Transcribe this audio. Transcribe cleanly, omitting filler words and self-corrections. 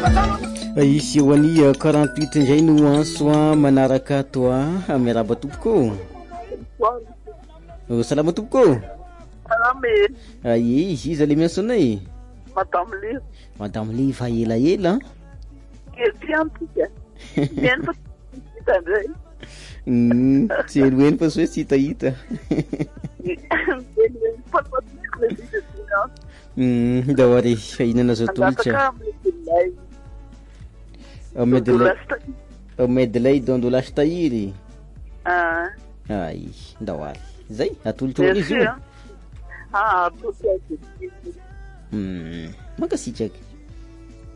Ici wani 48 ndray no anso manaraka toa miaraba tompoko. Salama tompoko. Salama. Izy izy le miasonay. Madame Liv ela. Tsy eloeny fa sy hita. Dawari inana zao tolotra. Medley dondo lastahiry. Ai, dawari. Zay atolotolo izy io. Makasitraka.